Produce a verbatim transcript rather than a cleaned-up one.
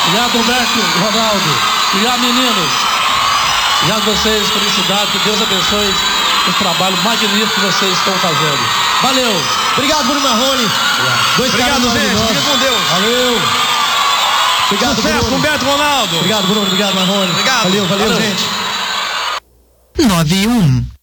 Obrigado, Humberto, Ronaldo. Obrigado, meninos. Obrigado a vocês, felicidade, que Deus abençoe o trabalho magnífico que vocês estão fazendo. Valeu. Obrigado, Bruno Marrone. Dois Obrigado, gente. Fica com Deus. Valeu. Obrigado, Sucesso, Bruno. Humberto Ronaldo. Obrigado, Bruno. Obrigado, Marrone. Obrigado. Valeu, valeu, Valeu. gente. nove um